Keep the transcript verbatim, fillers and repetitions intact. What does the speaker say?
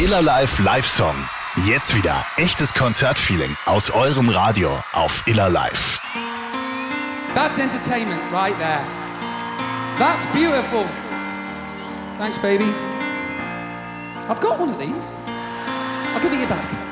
Iller Live Live-Song. Jetzt wieder echtes Konzertfeeling aus eurem Radio auf Iller Live. That's entertainment right there. That's beautiful. Thanks, baby. I've got one of these. I'll give it you back.